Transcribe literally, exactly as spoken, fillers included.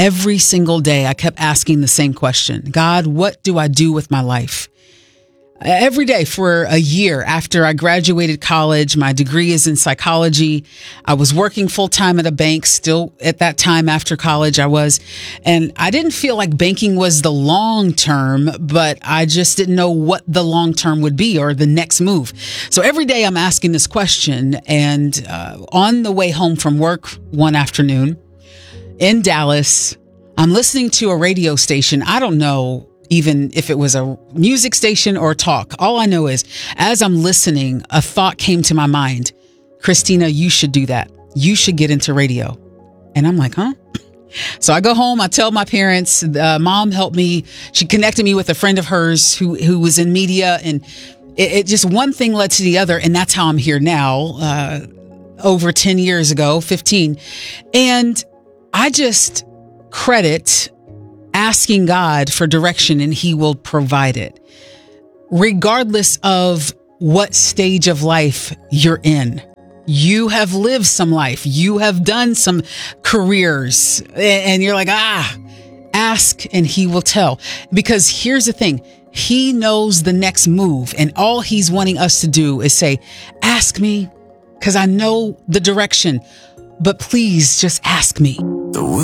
every single day, I kept asking the same question. God, what do I do with my life? Every day for a year after I graduated college, my degree is in psychology. I was working full time at a bank still at that time after college I was. And I didn't feel like banking was the long term, but I just didn't know what the long term would be or the next move. So every day I'm asking this question. And uh, on the way home from work one afternoon in Dallas, I'm listening to a radio station. I don't know even if it was a music station or talk. All I know is as I'm listening, a thought came to my mind. Christina, you should do that. You should get into radio. And I'm like, huh? So I go home. I tell my parents, uh, mom helped me. She connected me with a friend of hers who, who was in media. And it, it just one thing led to the other. And that's how I'm here now, uh, over ten years ago, fifteen. And I just credit asking God for direction, and he will provide it, regardless of what stage of life you're in. You have lived some life. You have done some careers, and you're like, ah, ask and he will tell. Because here's the thing. He knows the next move, and all he's wanting us to do is say, ask me, because I know the direction, but please just ask me.